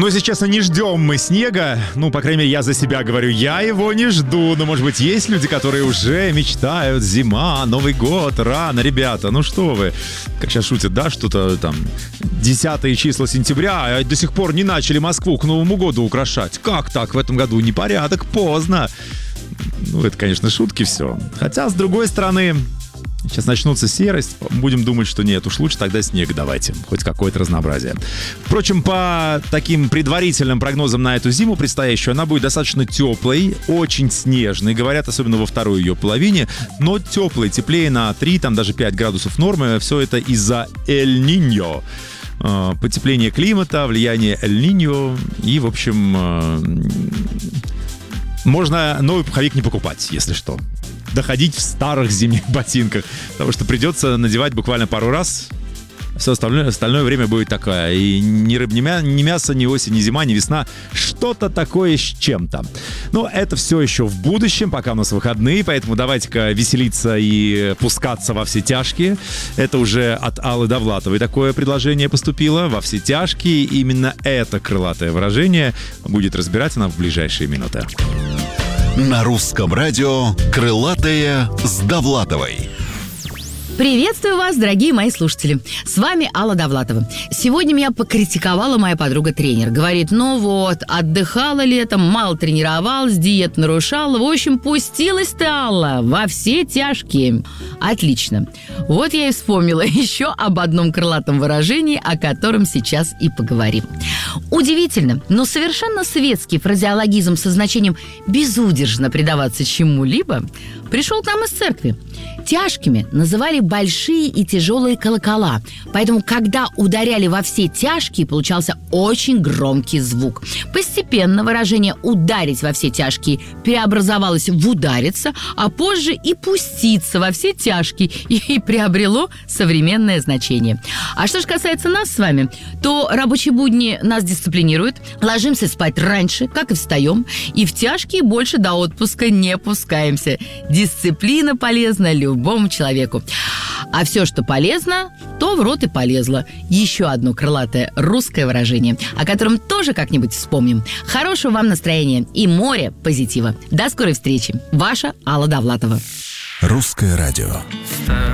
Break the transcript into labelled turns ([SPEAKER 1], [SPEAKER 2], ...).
[SPEAKER 1] Ну, если честно, не ждем мы снега. Ну, по крайней мере, я за себя говорю, я его не жду. Но, может быть, есть люди, которые уже мечтают. Зима, Новый год, рано, ребята. Ну что вы, как сейчас шутят, да, что-то там 10 числа сентября, а до сих пор не начали Москву к Новому году украшать. Как так? В этом году непорядок, поздно. Ну, это, конечно, шутки все. Хотя, с другой стороны, сейчас начнутся серость, будем думать, что нет, уж лучше тогда снег давайте, хоть какое-то разнообразие. Впрочем, по таким предварительным прогнозам на эту зиму предстоящую, она будет достаточно теплой, очень снежной, говорят, особенно во второй ее половине, но теплой, теплее на 3, там даже 5 градусов нормы, все это из-за Эль-Ниньо. Потепление климата, влияние Эль-Ниньо и, в общем, можно новый пуховик не покупать, если что. Доходить в старых зимних ботинках, потому что придется надевать буквально пару раз. Все остальное время будет такое. И ни рыб, ни мясо, ни осень, ни зима, ни весна. Что-то такое с чем-то. Но это все еще в будущем, пока у нас выходные. Поэтому давайте-ка веселиться и пускаться во все тяжкие. Это уже от Аллы Довлатовой такое предложение поступило. Во все тяжкие. Именно это крылатое выражение будет разбирать она в ближайшие минуты.
[SPEAKER 2] На русском радио «Крылатые» с Довлатовой.
[SPEAKER 3] Приветствую вас, дорогие мои слушатели. С вами Алла Довлатова. Сегодня меня покритиковала моя подруга-тренер. Говорит, ну вот, отдыхала летом, мало тренировалась, диет нарушала. В общем, пустилась ты, Алла, во все тяжкие. Отлично. Вот я и вспомнила еще об одном крылатом выражении, о котором сейчас и поговорим. Удивительно, но совершенно светский фразеологизм со значением «безудержно предаваться чему-либо» пришел к нам из церкви. Тяжкими называли большие и тяжелые колокола, поэтому, когда ударяли во все тяжкие, получался очень громкий звук. Постепенно выражение «ударить во все тяжкие» преобразовалось в «удариться», а позже и «пуститься во все тяжкие» и приобрело современное значение. А что же касается нас с вами, то рабочие будни нас дисциплинируют, ложимся спать раньше, как и встаем, и в тяжкие больше до отпуска не пускаемся. Дисциплина полезна любому человеку. А все, что полезно, то в рот и полезло. Еще одно крылатое русское выражение, о котором тоже как-нибудь вспомним. Хорошего вам настроения и море позитива. До скорой встречи. Ваша Алла Довлатова.
[SPEAKER 2] Русское радио.